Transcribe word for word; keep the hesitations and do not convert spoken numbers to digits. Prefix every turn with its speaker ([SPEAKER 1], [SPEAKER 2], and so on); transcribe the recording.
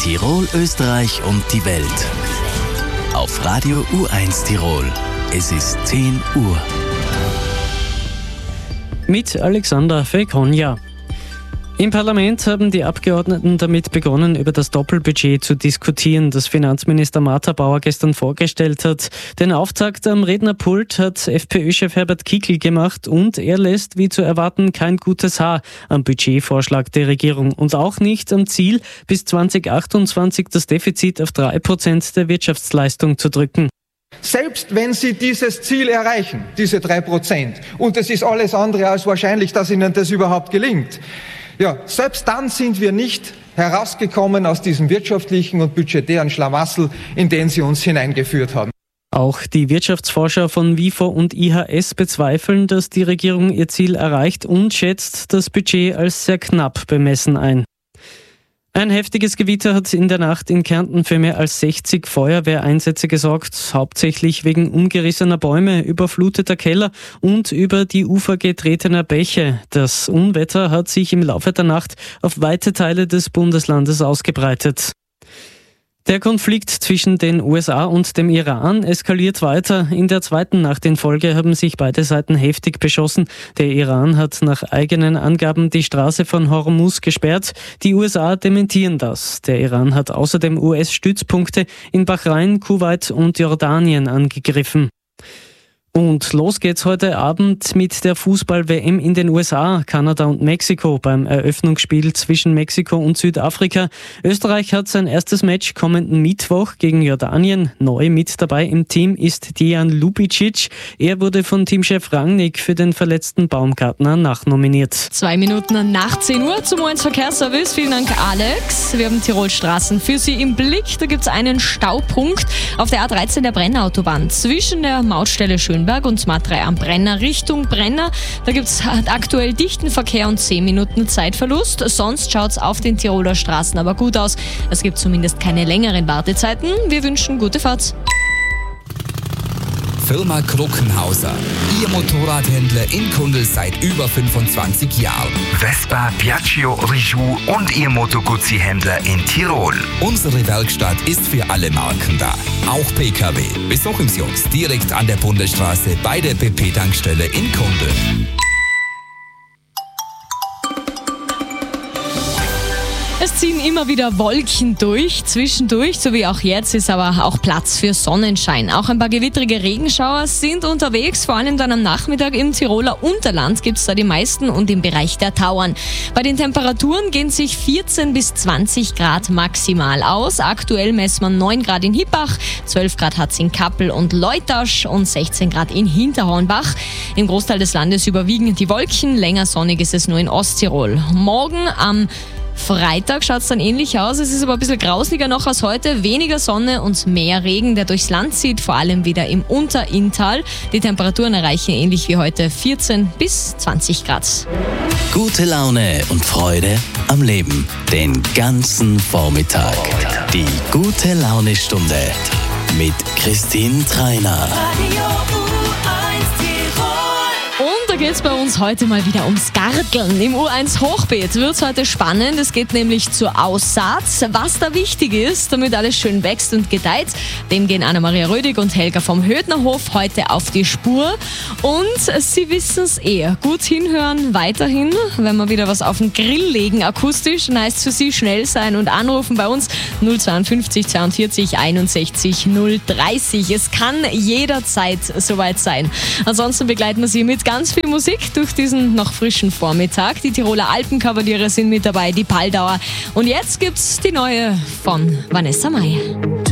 [SPEAKER 1] Tirol, Österreich und die Welt. Auf Radio U eins Tirol. Es ist zehn Uhr.
[SPEAKER 2] Mit Alexander Fekonja. Im Parlament haben die Abgeordneten damit begonnen, über das Doppelbudget zu diskutieren, das Finanzminister Martha Bauer gestern vorgestellt hat. Den Auftakt am Rednerpult hat FPÖ-Chef Herbert Kickl gemacht und er lässt, wie zu erwarten, kein gutes Haar am Budgetvorschlag der Regierung und auch nicht am Ziel, bis zwanzig achtundzwanzig das Defizit auf drei Prozent der Wirtschaftsleistung zu drücken.
[SPEAKER 3] Selbst wenn Sie dieses Ziel erreichen, diese drei Prozent, und es ist alles andere als wahrscheinlich, dass Ihnen das überhaupt gelingt, ja, selbst dann sind wir nicht herausgekommen aus diesem wirtschaftlichen und budgetären Schlamassel, in den Sie uns hineingeführt haben.
[SPEAKER 2] Auch die Wirtschaftsforscher von WIFO und I H S bezweifeln, dass die Regierung ihr Ziel erreicht und schätzt das Budget als sehr knapp bemessen ein. Ein heftiges Gewitter hat in der Nacht in Kärnten für mehr als sechzig Feuerwehreinsätze gesorgt, hauptsächlich wegen umgerissener Bäume, überfluteter Keller und über die Ufer getretener Bäche. Das Unwetter hat sich im Laufe der Nacht auf weite Teile des Bundeslandes ausgebreitet. Der Konflikt zwischen den U S A und dem Iran eskaliert weiter. In der zweiten Nacht in Folge haben sich beide Seiten heftig beschossen. Der Iran hat nach eigenen Angaben die Straße von Hormuz gesperrt. Die U S A dementieren das. Der Iran hat außerdem U S-Stützpunkte in Bahrain, Kuwait und Jordanien angegriffen. Und los geht's heute Abend mit der Fußball-W M in den U S A, Kanada und Mexiko beim Eröffnungsspiel zwischen Mexiko und Südafrika. Österreich hat sein erstes Match kommenden Mittwoch gegen Jordanien. Neu mit dabei im Team ist Dejan Lubicic. Er wurde von Teamchef Rangnick für den verletzten Baumgartner nachnominiert.
[SPEAKER 4] Zwei Minuten nach zehn Uhr zum U eins Verkehrsservice. Vielen Dank, Alex. Wir haben Tirolstraßen für Sie im Blick. Da gibt's einen Staupunkt auf der A dreizehn der Brennerautobahn zwischen der Mautstelle Schönberg und S M A drei am Brenner Richtung Brenner. Da gibt es aktuell dichten Verkehr und zehn Minuten Zeitverlust. Sonst schaut es auf den Tiroler Straßen aber gut aus. Es gibt zumindest keine längeren Wartezeiten. Wir wünschen gute Fahrt.
[SPEAKER 5] Firma Kruckenhauser. Ihr Motorradhändler in Kundl seit über fünfundzwanzig Jahren.
[SPEAKER 6] Vespa, Piaggio, Rijou und Ihr Moto Guzzi-Händler in Tirol.
[SPEAKER 5] Unsere Werkstatt ist für alle Marken da. Auch P K W. Besuchen Sie uns direkt an der Bundesstraße bei der B P-Tankstelle in Kundl.
[SPEAKER 4] Es ziehen immer wieder Wolken durch, zwischendurch, so wie auch jetzt, ist aber auch Platz für Sonnenschein. Auch ein paar gewittrige Regenschauer sind unterwegs, vor allem dann am Nachmittag im Tiroler Unterland gibt es da die meisten und im Bereich der Tauern. Bei den Temperaturen gehen sich vierzehn bis zwanzig Grad maximal aus. Aktuell messen wir neun Grad in Hippach, zwölf Grad hat es in Kappel und Leutasch und sechzehn Grad in Hinterhornbach. Im Großteil des Landes überwiegen die Wolken, länger sonnig ist es nur in Osttirol. Morgen am Freitag schaut es dann ähnlich aus. Es ist aber ein bisschen grausliger noch als heute. Weniger Sonne und mehr Regen, der durchs Land zieht, vor allem wieder im Unterinntal. Die Temperaturen erreichen ähnlich wie heute vierzehn bis zwanzig Grad.
[SPEAKER 1] Gute Laune und Freude am Leben. Den ganzen Vormittag. Die gute Laune-Stunde mit Christine Treiner.
[SPEAKER 4] Da geht's bei uns heute mal wieder ums Garteln. Im U eins Hochbeet wird's heute spannend. Es geht nämlich zur Aussaat. Was da wichtig ist, damit alles schön wächst und gedeiht, dem gehen Anna-Maria Rödig und Helga vom Hödnerhof heute auf die Spur. Und sie wissen's eh. Gut hinhören weiterhin. Wenn wir wieder was auf den Grill legen, akustisch, dann heißt es für Sie schnell sein und anrufen bei uns null zweiundfünfzig zweiundvierzig einundsechzig null dreißig. Es kann jederzeit soweit sein. Ansonsten begleiten wir Sie mit ganz viel Musik durch diesen noch frischen Vormittag. Die Tiroler Alpenkavaliere sind mit dabei, die Paldauer. Und jetzt gibt's die neue von Vanessa Mai.